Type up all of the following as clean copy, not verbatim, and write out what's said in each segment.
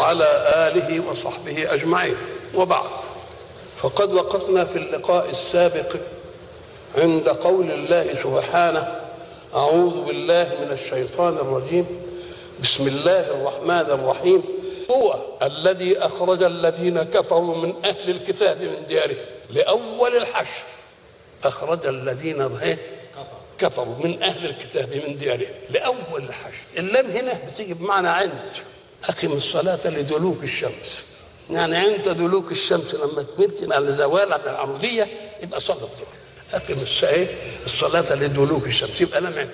وعلى آله وصحبه أجمعين، وبعد. فقد وقفنا في اللقاء السابق عند قول الله سبحانه: أعوذ بالله من الشيطان الرجيم، بسم الله الرحمن الرحيم. هو الذي أخرج الذين كفروا من أهل الكتاب من ديارهم لأول الحشر. أخرج الذين كفروا من أهل الكتاب من ديارهم لأول الحشر. اللام هنا بتيجي بمعنى عند. أقم الصلاة لدلوك الشمس، يعني عند دلوك الشمس لما تمركن على زوال العمودية يبقى صلاة الظهر. أقم الصلاة لدلوك الشمس يبقى لم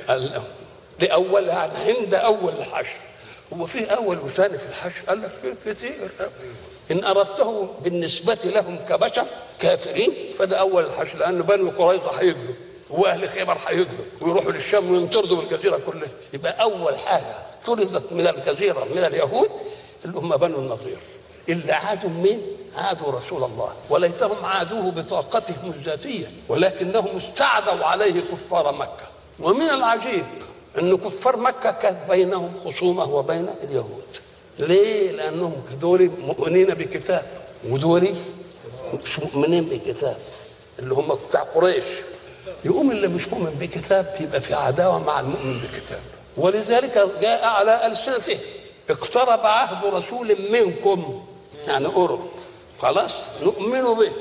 لأول، يعني عند أول الحشر. هو فيه أول وثاني في الحشر؟ قال لك كثير. إن أردته بالنسبة لهم كبشر كافرين فده أول الحشر، لأن بنو قريظة هيجلوا وأهل خيبر هيجلوا ويروحوا للشام وينطردوا بالجزيرة كلها. يبقى أول حاجة طردت من الجزيرة من اليهود اللي هم بنو النضير. اللي عادوا مين؟ عادوا رسول الله، وليتهم عادوه بطاقتهم الذاتية، ولكنهم استعدوا عليه كفار مكة. ومن العجيب أن كفار مكة كانت بينهم خصومة وبين اليهود. ليه؟ لأنهم دول مؤمنين بكتاب ودول مش مؤمنين بكتاب، اللي هم بتاع قريش. يقوم اللي مش مؤمن بكتاب يبقى في عداوة مع المؤمن بكتاب، ولذلك جاء على ألسنتهم: اقترب عهد رسول منكم، يعني قرب، خلاص نؤمن به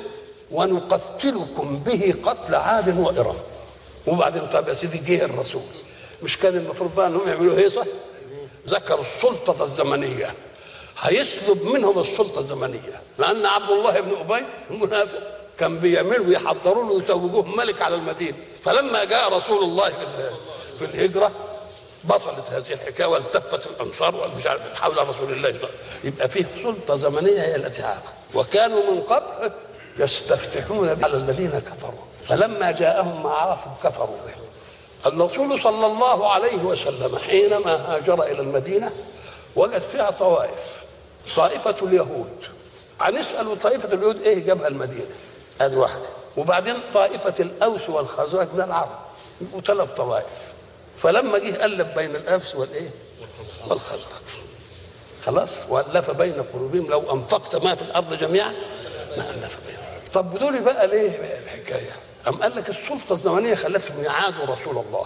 ونقتلكم به قتل عاد وإرم. وبعدين طب يا سيدي جه الرسول، مش كان المفروض بقى انهم يعملوا هيصه؟ ذكروا السلطه الزمنيه، هيسلب منهم السلطه الزمنيه، لان عبد الله بن ابي المنافق كان بيعملوا يحضروا له ويتوجوه ملك على المدينه. فلما جاء رسول الله في الهجره بطلت هذه الحكايه والتفت الانصار والمش عارف حول رسول الله. يبقى فيه سلطه زمنيه هي التي عاقبت. وكانوا من قبل يستفتحون على الذين كفروا، فلما جاءهم ما عرفوا كفروا به. الرسول صلى الله عليه وسلم حينما هاجر إلى المدينة وجد فيها طوائف. طائفة اليهود، هنسأل طائفة اليهود إيه جابها المدينة؟ هذه واحدة. وبعدين طائفة الأوس والخزرج من العرب، يبقوا 3 طوائف. فلما جه ألف بين الأوس والخزرج، خلاص، وألف بين قلوبهم لو أنفقت ما في الأرض جميعا ما ألف بينهم. طب دول بقى ليه الحكاية؟ أم قال لك السلطة الزمنية خلتهم يعادوا رسول الله.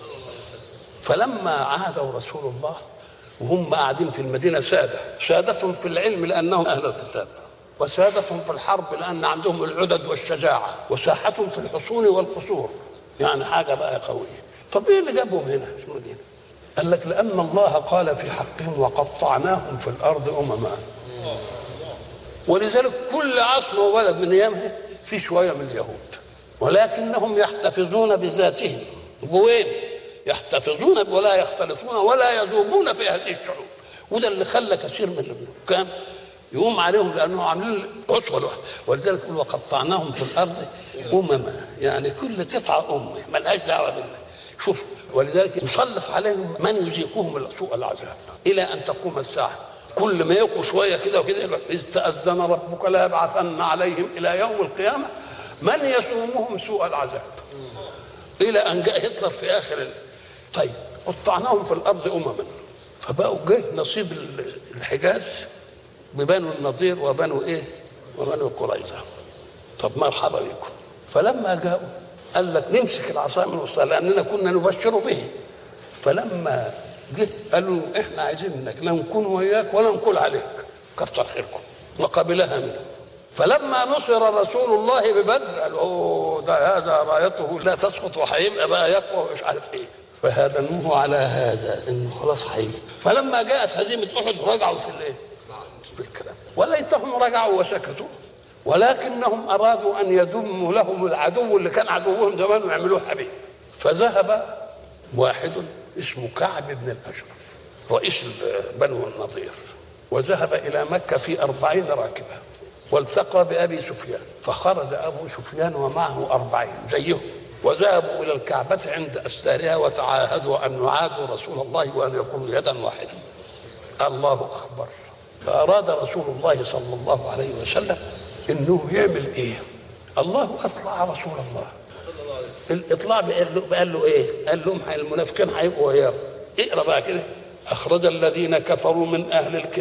فلما عادوا رسول الله وهم قاعدين في المدينة سادتهم في العلم لأنهم أهل الكتاب، وسادتهم في الحرب لأن عندهم العدد والشجاعة، وساحتهم في الحصون والقصور، يعني حاجة بقى قوية. طب إيه اللي جابهم هنا في المدينة؟ قال لك لأن الله قال في حقهم: وقطعناهم في الأرض أمما. ولذلك كل عصر وبلد من أيامها في شوية من اليهود، ولكنهم يحتفظون بذاتهم. وين يحتفظون ولا يختلطون ولا يذوبون في هذه الشعوب. وده اللي خلى كثير من الحكام يقوم عليهم لانهم عاملين اسوه لوحده. ولذلك يقول: وقطعناهم في الارض امما، يعني كل قطعه ملهاش دعوه بالله. شوف، ولذلك يسلط عليهم من يذيقهم سوء العذاب الى ان تقوم الساعه. كل ما يقوا شويه كده وكده: اذ تأذن ربك لا يبعثن عليهم الى يوم القيامه من يسومهم سوء العذاب، الى ان جاء هتلر في اخر طيب قطعناهم في الارض امما. فبقوا جه نصيب الحجاز ببنو النضير وبنو قريظه. طب مرحبا بكم. فلما جاءوا قال لك نمسك العصا من وسطها لاننا كنا نبشر به. فلما جه قالوا: احنا عايزين منك لا نكون وياك ولا نقول عليك، كتر خيركم. وقبلها منه. فلما نصر رسول الله ببدر قالوا: ده هذا رايته لا تسقط وهيبقى بقى يقوى ومش عارف ايه. فهدموه على هذا انه خلاص هيجي. فلما جاءت هزيمه احد رجعوا في الكلام، وليتهم رجعوا وسكتوا، ولكنهم ارادوا ان يدموا لهم العدو اللي كان عدوهم زمان ويعملوه حبيب. فذهب واحد اسمه كعب بن الاشرف رئيس بنو النضير، وذهب الى مكه في 40 راكبه، والتقى بأبي سفيان. فخرج أبو سفيان ومعه 40 زيهم، وذهبوا إلى الكعبة عند أستارها وتعاهدوا أن يعادوا رسول الله وأن يكونوا يدا واحدة. الله أكبر. فأراد رسول الله صلى الله عليه وسلم إنه يعمل إيه؟ الله أطلع رسول الله. الإطلاع قال له إيه؟ قال لهم المنافقين هيبقوا وياه. اقرأ بقى كده: أخرج الذين كفروا من أهل الكتاب